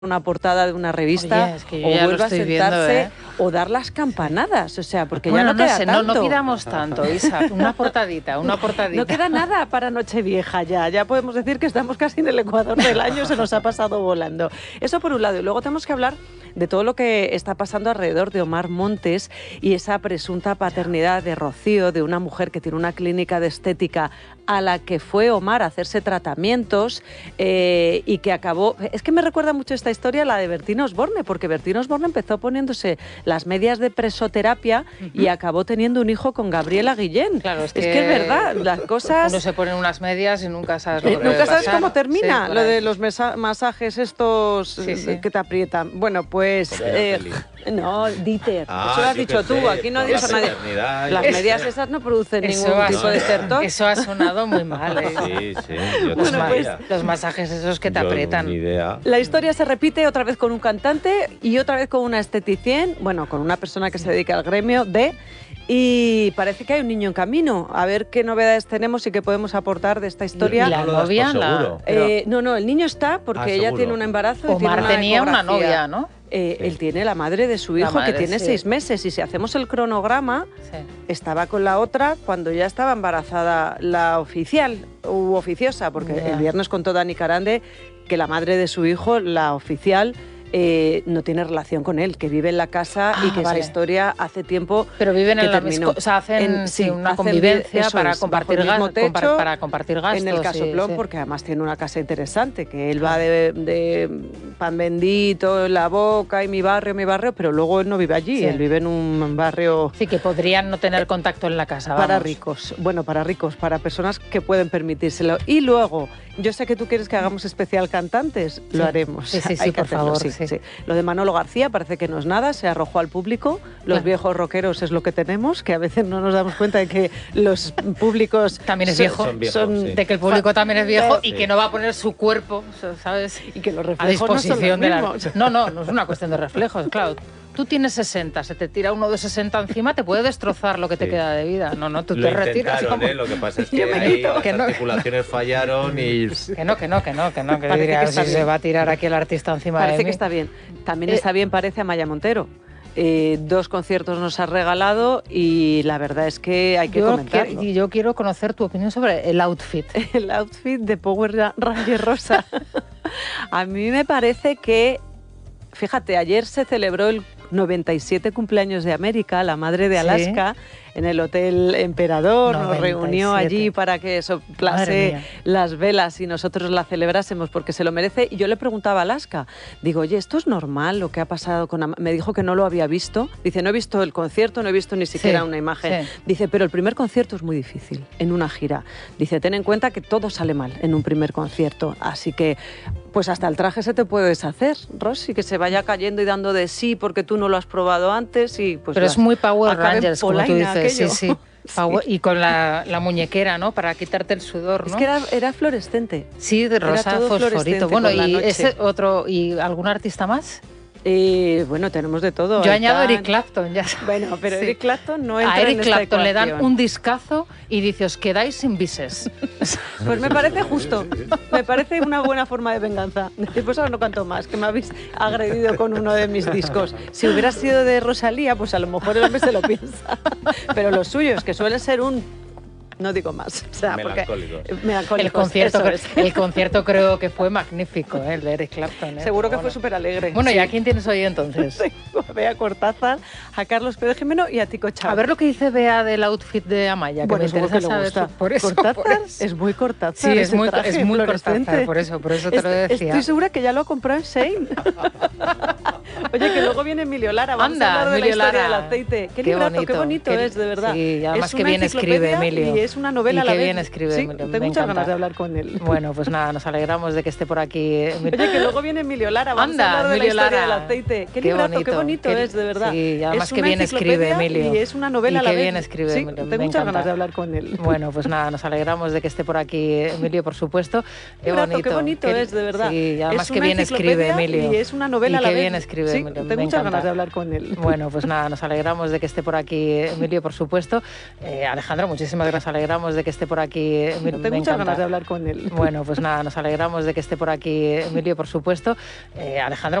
una portada de una revista. Oye, es que yo o ya vuelva a lo estoy sentarse viendo, o dar las campanadas, o sea, porque bueno, ya no queda sé, tanto. no pidamos tanto, Isa, una portadita. No queda nada para Nochevieja ya podemos decir que estamos casi en el ecuador del año, se nos ha pasado volando. Eso por un lado, y luego tenemos que hablar de todo lo que está pasando alrededor de Omar Montes y esa presunta paternidad de Rocío, de una mujer que tiene una clínica de estética a la que fue Omar a hacerse tratamientos y que acabó... Es que me recuerda mucho esta historia a la de Bertín Osborne, porque Bertín Osborne empezó poniéndose las medias de presoterapia y acabó teniendo un hijo con Gabriela Guillén. Claro, es que es verdad, las cosas... Uno se pone unas medias y nunca sabes lo que nunca sabes pasar. cómo termina, Sí, lo de los masajes estos que te aprietan. Bueno, pues... no, Dieter, eso lo has dicho tú, aquí no ha dicho nadie. Las medias esas no producen ningún tipo de estertor. Eso ha sonado muy mal, Sí, yo bueno, pues, los masajes esos que te aprietan. Ni idea. La historia se repite otra vez con un cantante y otra vez con una esteticien, bueno, con una persona que se dedica al gremio y parece que hay un niño en camino. A ver qué novedades tenemos y qué podemos aportar de esta historia. ¿Y la novia? No, el niño está porque ella tiene un embarazo. Omar tenía una novia, ¿no? Él tiene la madre de su hijo, que tiene 6 meses. Y si hacemos el cronograma, estaba con la otra cuando ya estaba embarazada la oficial u oficiosa, porque el viernes contó Dani Carande que la madre de su hijo, la oficial, no tiene relación con él, que vive en la casa y que esa historia hace tiempo. Pero viven en la misma, o sea, hacen una convivencia para compartir techo, para compartir gastos. En el casoplón, porque además tiene una casa interesante, que él va de pan bendito en la boca y mi barrio, pero luego él no vive allí, él vive en un barrio... Sí, que podrían no tener contacto en la casa. Para ricos, para personas que pueden permitírselo. Y luego, yo sé que tú quieres que hagamos especial cantantes, lo haremos. Sí, por favor. Sí. Lo de Manolo García parece que no es nada, se arrojó al público. Los viejos rockeros es lo que tenemos, que a veces no nos damos cuenta de que los públicos también es viejo, de que el público también es viejo y que no va a poner su cuerpo, ¿sabes? Y que los reflejos a disposición no son los mismos. No es una cuestión de reflejos, claro. Tú tienes 60, se te tira uno de 60 encima, te puede destrozar lo que te queda de vida. No, tú te retiras. Lo que pasa es que ahí las articulaciones fallaron y... Que diría, si se va a tirar aquí el artista encima de mí. Parece que está bien. También está bien, parece, Amaya Montero. 2 conciertos nos ha regalado y la verdad es que hay que comentarlo. Yo quiero conocer tu opinión sobre el outfit. El outfit de Power Ranger Rosa. A mí me parece que, fíjate, ayer se celebró el 97 cumpleaños de América, la madre de Alaska, en el Hotel Emperador, 97. Nos reunió allí para que soplase las velas y nosotros la celebrásemos porque se lo merece. Y yo le preguntaba a Alaska, digo, oye, ¿esto es normal lo que ha pasado con Me dijo que no lo había visto. Dice, no he visto el concierto, no he visto ni siquiera una imagen. Dice, pero el primer concierto es muy difícil, en una gira. Dice, ten en cuenta que todo sale mal en un primer concierto. Así que, pues hasta el traje se te puede deshacer, Rosy, que se vaya cayendo y dando de sí porque tú no lo has probado antes y pues... Pero es muy Power Rangers, como tú dices. Aquello. Sí. Y con la muñequera, ¿no? Para quitarte el sudor, ¿no? Es que era fluorescente. Sí, de rosa fosforito. Bueno, y ese otro... ¿Y algún artista más? Bueno, tenemos de todo. Yo añado Eric Clapton, ya sabes. Bueno, pero Eric Clapton no entra a Eric en esta Clapton ecuación. le dan un discazo y dice, os quedáis sin bises. Pues me parece justo, me parece una buena forma de venganza. Pues ahora no canto más, que me habéis agredido con uno de mis discos. Si hubiera sido de Rosalía, pues a lo mejor el hombre se lo piensa. Pero los suyos, que suelen ser no digo más. O sea, melancólicos. El concierto creo que fue magnífico, el de Eric Clapton. Seguro que fue súper alegre. Bueno, ¿y a quién tienes hoy entonces? A Bea Cortázar, a Carlos Pérez Jimeno y a Tico Chao. A ver lo que dice Bea del outfit de Amaya, que bueno, me interesa saber. Por eso. Es muy Cortázar. Sí, es muy Cortázar, por eso te lo decía. Estoy segura que ya lo ha comprado en Shein. Oye, que luego viene Emilio Lara, vamos a hablar de la historia del aceite. Qué bonito es, de verdad. Sí, además que bien escribe Emilio. Y es una novela a la vez. Qué bien escribe Emilio. Tengo muchas ganas de hablar con él. Bueno, pues nada, nos alegramos de que esté por aquí. Oye, que luego viene Emilio Lara, vamos a hablar de la historia del aceite. Qué bonito es, de verdad. Sí, además que bien escribe Emilio. Y es una novela a la vez. Qué bien escribe Emilio. Tengo muchas ganas de hablar con él. Bueno, pues nada, nos alegramos de que esté por aquí Emilio, por supuesto. Qué bonito es, de verdad. Sí, además que bien escribe Emilio. Y es una novela a la vez. Qué bien escribe tengo muchas ganas de hablar con él. Bueno, pues nada, nos alegramos de que esté por aquí Emilio, por supuesto. Alejandro, muchísimas gracias. Nos alegramos de que esté por aquí Emilio. Tengo muchas ganas de hablar con él. Bueno, pues nada, nos alegramos de que esté por aquí Emilio, por supuesto. Alejandro.